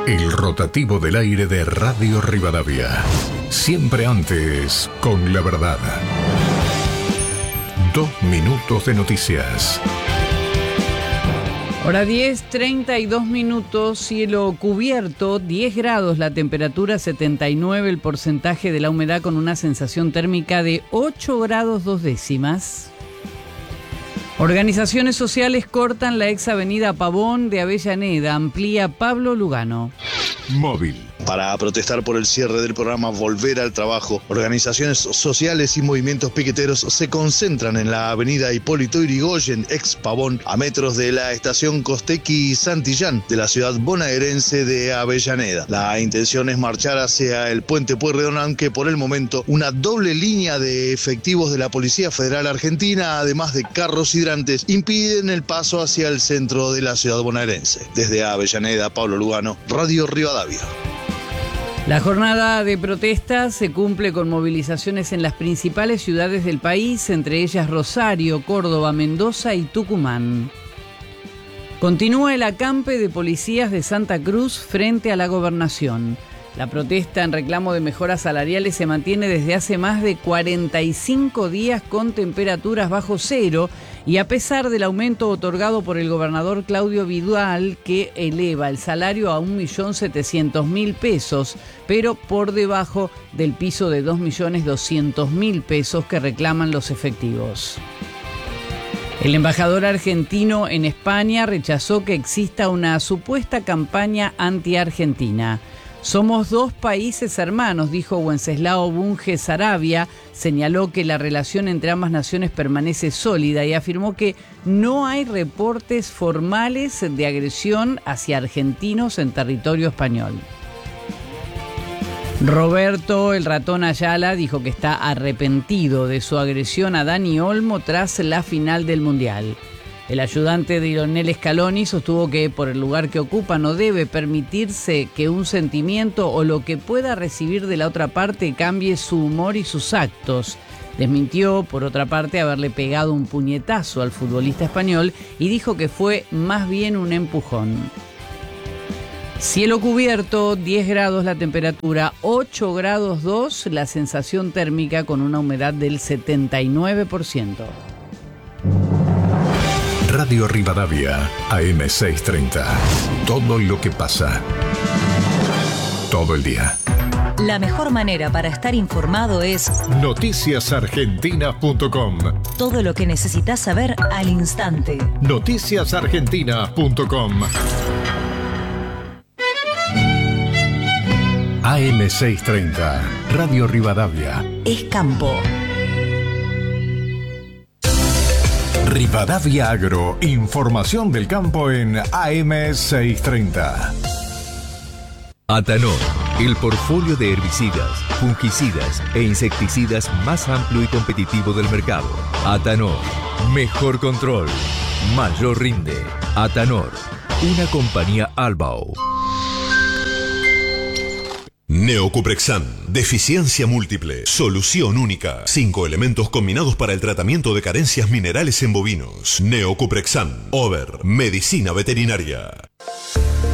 El rotativo del aire de Radio Rivadavia. Siempre antes, con la verdad. 2 minutos de noticias. Hora 10:32, cielo cubierto, 10 grados la temperatura, 79 el porcentaje de la humedad con una sensación térmica de 8 grados 2 décimas. Organizaciones sociales cortan la ex avenida Pavón de Avellaneda, amplía Pablo Lugano. Móvil. Para protestar por el cierre del programa Volver al Trabajo, organizaciones sociales y movimientos piqueteros se concentran en la avenida Hipólito Yrigoyen, ex Pavón, a metros de la estación Costequi y Santillán de la ciudad bonaerense de Avellaneda. La intención es marchar hacia el puente Pueyrredón, aunque por el momento una doble línea de efectivos de la Policía Federal Argentina, además de carros hidrantes, impiden el paso hacia el centro de la ciudad bonaerense. Desde Avellaneda, Pablo Lugano, Radio Rivadavia. La jornada de protestas se cumple con movilizaciones en las principales ciudades del país, entre ellas Rosario, Córdoba, Mendoza y Tucumán. Continúa el acampe de policías de Santa Cruz frente a la gobernación. La protesta en reclamo de mejoras salariales se mantiene desde hace más de 45 días con temperaturas bajo cero y a pesar del aumento otorgado por el gobernador Claudio Vidual, que eleva el salario a 1.700.000 pesos, pero por debajo del piso de 2.200.000 pesos que reclaman los efectivos. El embajador argentino en España rechazó que exista una supuesta campaña anti-argentina. Somos 2 países hermanos, dijo Wenceslao Bunge Saravia, señaló que la relación entre ambas naciones permanece sólida y afirmó que no hay reportes formales de agresión hacia argentinos en territorio español. Roberto el Ratón Ayala dijo que está arrepentido de su agresión a Dani Olmo tras la final del Mundial. El ayudante de Lionel Scaloni sostuvo que por el lugar que ocupa no debe permitirse que un sentimiento o lo que pueda recibir de la otra parte cambie su humor y sus actos. Desmintió, por otra parte, haberle pegado un puñetazo al futbolista español y dijo que fue más bien un empujón. Cielo cubierto, 10 grados la temperatura, 8 grados 2 la sensación térmica con una humedad del 79%. Radio Rivadavia, AM630. Todo lo que pasa. Todo el día. La mejor manera para estar informado es noticiasargentina.com. Todo lo que necesitas saber al instante. Noticiasargentina.com. AM630. Radio Rivadavia. Es campo. Rivadavia Agro, información del campo en AM630. Atanor, el portfolio de herbicidas, fungicidas e insecticidas más amplio y competitivo del mercado. Atanor, mejor control, mayor rinde. Atanor, una compañía Albao. Neocuprexan, deficiencia múltiple, solución única. 5 elementos combinados para el tratamiento de carencias minerales en bovinos. Neocuprexan, Over, medicina veterinaria.